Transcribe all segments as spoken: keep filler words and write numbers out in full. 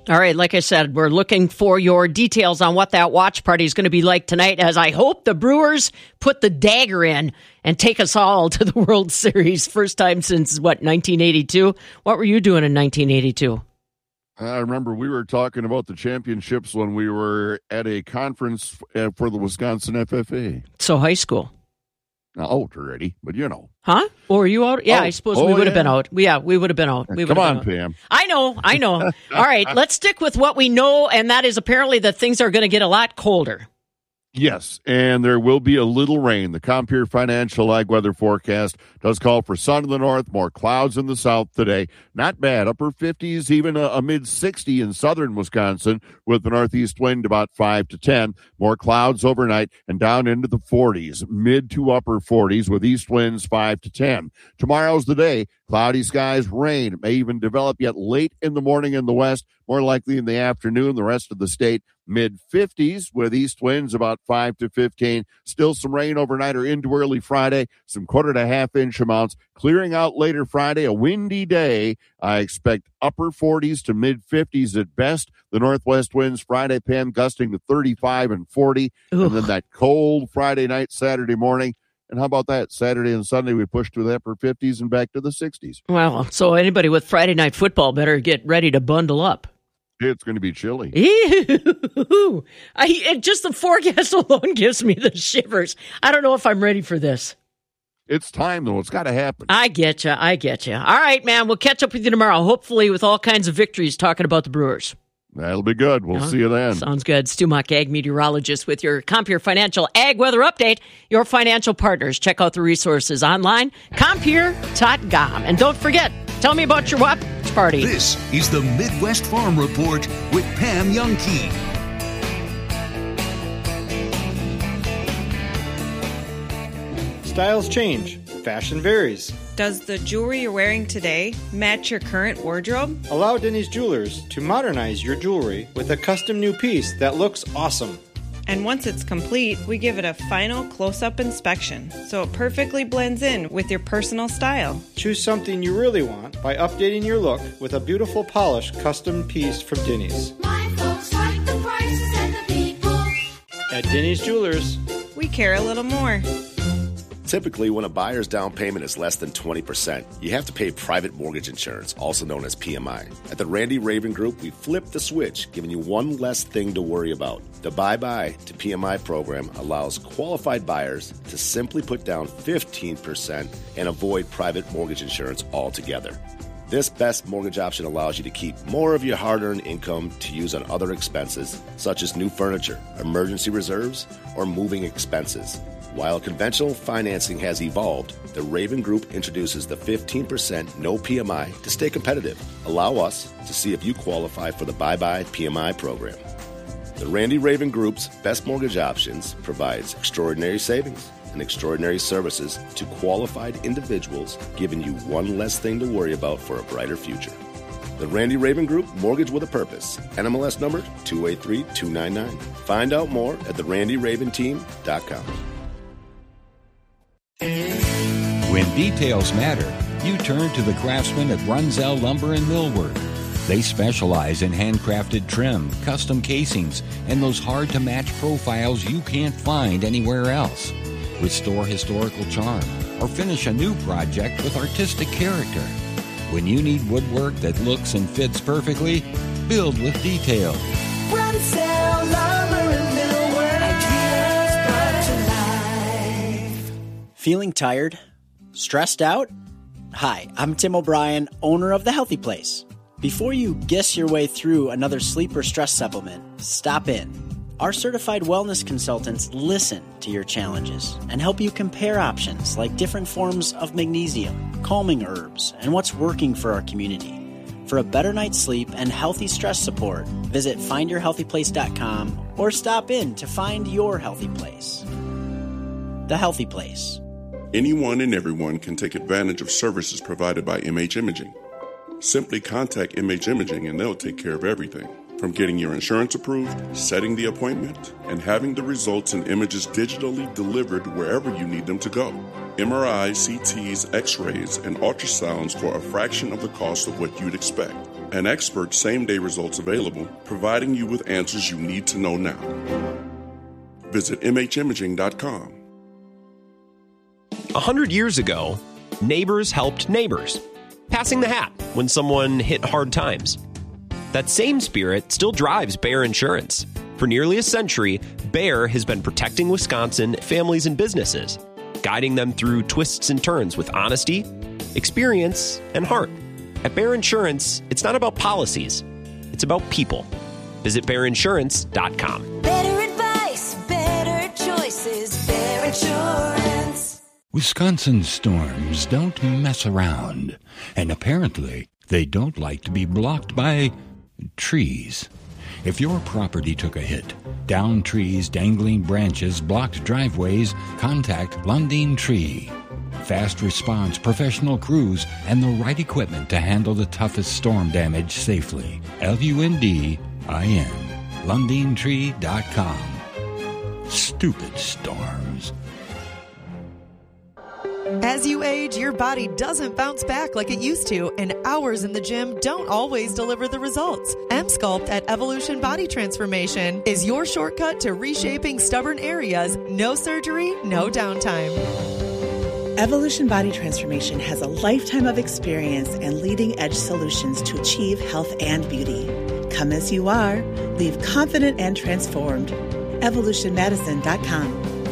All right, like I said, we're looking for your details on what that watch party is going to be like tonight, as I hope the Brewers put the dagger in and take us all to the World Series. First time since, what, nineteen eighty-two? What were you doing in nineteen eighty-two? I remember we were talking about the championships when we were at a conference for the Wisconsin F F A. So high school. Out already, but you know. Huh? Or were you out? Yeah, oh. I suppose oh, we would have yeah. been out. Yeah, we would have been out. We Come on, out. Pam. I know, I know. All right, let's stick with what we know, and that is apparently that things are going to get a lot colder. Yes, and there will be a little rain. The Compeer Financial Ag Weather Forecast does call for sun in the north, more clouds in the south today. Not bad. Upper fifties, even a, a mid-sixty in southern Wisconsin with the northeast wind about five to ten. More clouds overnight and down into the forties, mid to upper forties with east winds five to ten. Tomorrow's the day. Cloudy skies, rain. It may even develop yet late in the morning in the west, more likely in the afternoon. The rest of the state, mid-fifties with east winds about five to fifteen. Still some rain overnight or into early Friday. Some quarter to half inch amounts. Clearing out later Friday, a windy day. I expect upper forties to mid-fifties at best. The northwest winds Friday, Pam, gusting to thirty-five and forty. Ooh. And then that cold Friday night, Saturday morning. And how about that? Saturday and Sunday, we push to the upper fifties and back to the sixties. Well, so anybody with Friday night football better get ready to bundle up. It's going to be chilly. Ew. I, it, just the forecast alone gives me the shivers. I don't know if I'm ready for this. It's time, though. It's got to happen. I get you. I get you. All right, man. We'll catch up with you tomorrow, hopefully with all kinds of victories talking about the Brewers. That'll be good. We'll uh, see you then. Sounds good. Stu Muck, ag meteorologist with your Compeer Financial Ag Weather Update. Your financial partners. Check out the resources online, compeer dot com. And don't forget, tell me about your watch party. This is the Midwest Farm Report with Pam Youngkey. Styles change. Fashion varies. Does the jewelry you're wearing today match your current wardrobe? Allow Denny's Jewelers to modernize your jewelry with a custom new piece that looks awesome. And once it's complete, we give it a final close-up inspection, so it perfectly blends in with your personal style. Choose something you really want by updating your look with a beautiful polished custom piece from Denny's. My folks like the prices and the people. At Denny's Jewelers, we care a little more. Typically, when a buyer's down payment is less than twenty percent, you have to pay private mortgage insurance, also known as P M I. At the Randy Raven Group, we flipped the switch, giving you one less thing to worry about. The Bye-Bye to P M I program allows qualified buyers to simply put down fifteen percent and avoid private mortgage insurance altogether. This best mortgage option allows you to keep more of your hard-earned income to use on other expenses, such as new furniture, emergency reserves, or moving expenses. While conventional financing has evolved, the Raven Group introduces the fifteen percent no P M I to stay competitive. Allow us to see if you qualify for the Bye-Bye P M I program. The Randy Raven Group's best mortgage options provides extraordinary savings and extraordinary services to qualified individuals, giving you one less thing to worry about for a brighter future. The Randy Raven Group, Mortgage with a Purpose. N M L S number two eight three two nine nine. Find out more at the randy raven team dot com. When details matter, you turn to the craftsmen at Brunzell Lumber and Millwork. They specialize in handcrafted trim, custom casings, and those hard-to-match profiles you can't find anywhere else. Restore historical charm or finish a new project with artistic character. When you need woodwork that looks and fits perfectly, build with detail. Brunzell Lumber and Millwork. Ideas brought to life. Feeling tired? Stressed out? Hi, I'm Tim O'Brien, owner of The Healthy Place. Before you guess your way through another sleep or stress supplement, stop in. Our certified wellness consultants listen to your challenges and help you compare options like different forms of magnesium, calming herbs, and what's working for our community. For a better night's sleep and healthy stress support, visit find your healthy place dot com or stop in to find your healthy place. The Healthy Place. Anyone and everyone can take advantage of services provided by M H Imaging. Simply contact M H Imaging and they'll take care of everything, from getting your insurance approved, setting the appointment, and having the results and images digitally delivered wherever you need them to go. M R Is, C Ts, X-rays, and ultrasounds for a fraction of the cost of what you'd expect. and expert same-day results available, providing you with answers you need to know now. Visit m h imaging dot com. A hundred years ago, neighbors helped neighbors, passing the hat when someone hit hard times. That same spirit still drives Bayer Insurance. For nearly a century, Bayer has been protecting Wisconsin families and businesses, guiding them through twists and turns with honesty, experience, and heart. At Bayer Insurance, it's not about policies, it's about people. Visit bayer insurance dot com. Better advice, better choices, Bayer Insurance. Wisconsin storms don't mess around, and apparently they don't like to be blocked by trees. If your property took a hit, downed trees, dangling branches, blocked driveways, contact Lundin Tree. Fast response, professional crews, and the right equipment to handle the toughest storm damage safely. L U N D I N. Lundin Tree dot com. Stupid storms. As you age, your body doesn't bounce back like it used to, and hours in the gym don't always deliver the results. M-Sculpt at Evolution Body Transformation is your shortcut to reshaping stubborn areas. No surgery, no downtime. Evolution Body Transformation has a lifetime of experience and leading-edge solutions to achieve health and beauty. Come as you are. Leave confident and transformed. evolution medicine dot com.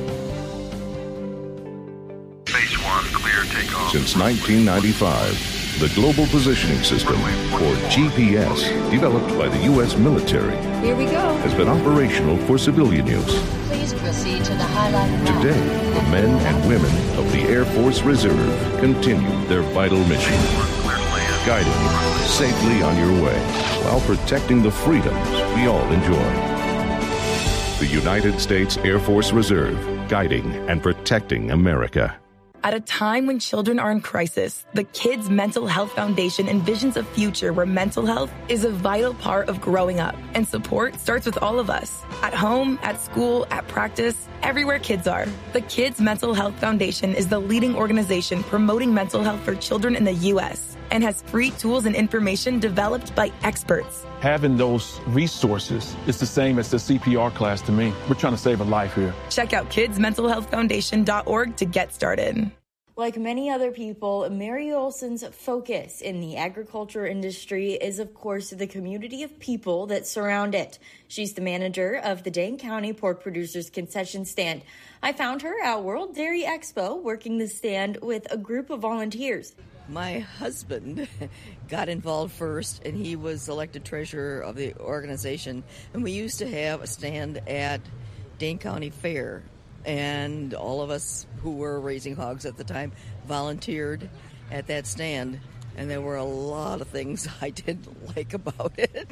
Since nineteen ninety-five, the Global Positioning System, or G P S, developed by the U S military, Here we go. has been operational for civilian use. Please proceed to the highlighted route. Today, the men and women of the Air Force Reserve continue their vital mission, guiding you safely on your way while protecting the freedoms we all enjoy. The United States Air Force Reserve, guiding and protecting America. At a time when children are in crisis, the Kids Mental Health Foundation envisions a future where mental health is a vital part of growing up, and support starts with all of us. At home, at school, at practice, everywhere kids are. The Kids Mental Health Foundation is the leading organization promoting mental health for children in the U S and has free tools and information developed by experts. Having those resources is the same as the C P R class to me. We're trying to save a life here. Check out kids mental health foundation dot org to get started. Like many other people, Mary Olson's focus in the agriculture industry is, of course, the community of people that surround it. She's the manager of the Dane County Pork Producers Concession Stand. I found her at World Dairy Expo working the stand with a group of volunteers. My husband got involved first, and he was elected treasurer of the organization. And we used to have a stand at Dane County Fair. And all of us who were raising hogs at the time volunteered at that stand. And there were a lot of things I didn't like about it.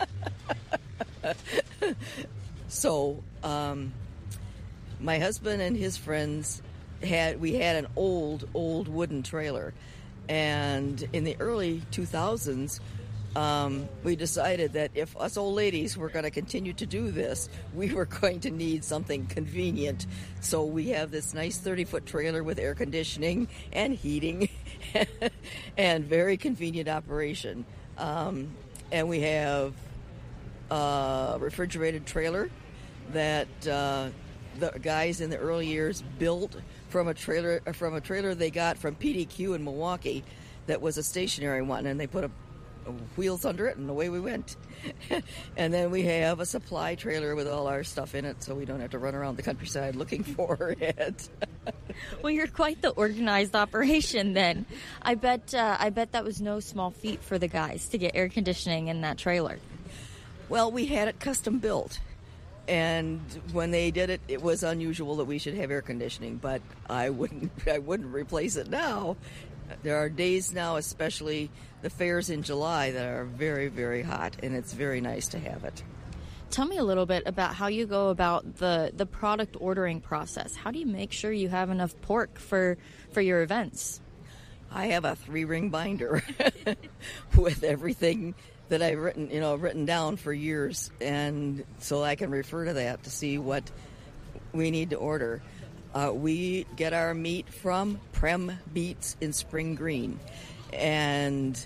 so um, my husband and his friends had, we had an old, old wooden trailer. And in the early two thousands, um, we decided that if us old ladies were going to continue to do this, we were going to need something convenient. So we have this nice thirty-foot trailer with air conditioning and heating and very convenient operation. Um, and we have a refrigerated trailer that uh, the guys in the early years built from a trailer from a trailer they got from P D Q in Milwaukee that was a stationary one, and they put a, a wheels under it, and away we went. And then we have a supply trailer with all our stuff in it, so we don't have to run around the countryside looking for it. Well, you're quite the organized operation then. I bet uh, I bet that was no small feat for the guys to get air conditioning in that trailer. Well, we had it custom built. And when they did it, it was unusual that we should have air conditioning, but I wouldn't I wouldn't replace it now. There are days now, especially the fairs in July, that are very, very hot, and it's very nice to have it. Tell me a little bit about how you go about the, the product ordering process. How do you make sure you have enough pork for, for your events? I have a three-ring binder with everything that I've written, you know, written down for years, and so I can refer to that to see what we need to order. Uh, we get our meat from Prem Beats in Spring Green, and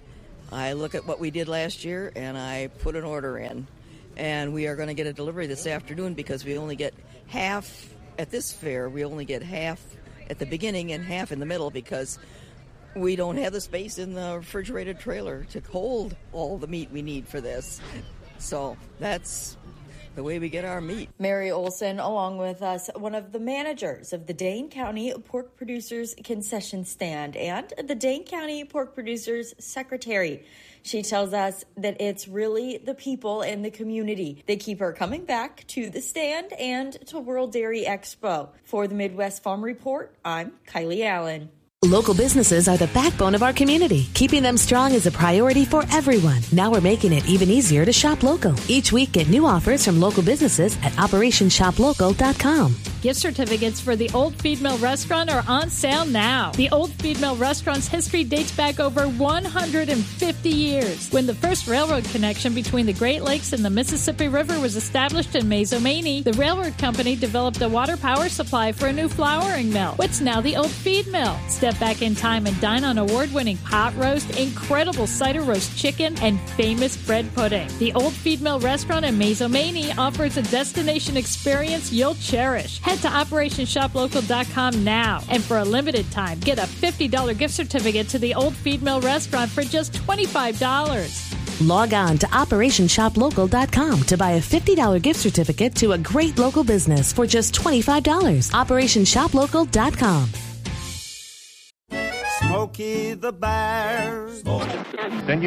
I look at what we did last year, and I put an order in. And we are going to get a delivery this afternoon because we only get half at this fair. We only get half at the beginning and half in the middle because we don't have the space in the refrigerated trailer to hold all the meat we need for this. So that's the way we get our meat. Mary Olson, along with us, one of the managers of the Dane County Pork Producers Concession Stand and the Dane County Pork Producers Secretary. She tells us that it's really the people in the community that keep her coming back to the stand and to World Dairy Expo. For the Midwest Farm Report, I'm Kylie Allen. Local businesses are the backbone of our community. Keeping them strong is a priority for everyone. Now we're making it even easier to shop local. Each week, get new offers from local businesses at operation shop local dot com. Gift certificates for the Old Feed Mill Restaurant are on sale now. The Old Feed Mill Restaurant's history dates back over one hundred fifty years, when the first railroad connection between the Great Lakes and the Mississippi River was established in Mazomanie. The railroad company developed a water power supply for a new flouring mill, what's now the Old Feed Mill. Step back in time and dine on award-winning pot roast, incredible cider roast chicken, and famous bread pudding. The Old Feed Mill Restaurant in Mazomanie offers a destination experience you'll cherish. Head to operation shop local dot com now, and for a limited time, get a fifty dollars gift certificate to the Old Feed Mill Restaurant for just twenty-five dollars. Log on to operation shop local dot com to buy a fifty dollars gift certificate to a great local business for just twenty-five dollars. operation shop local dot com. Smokey the Bear. Then you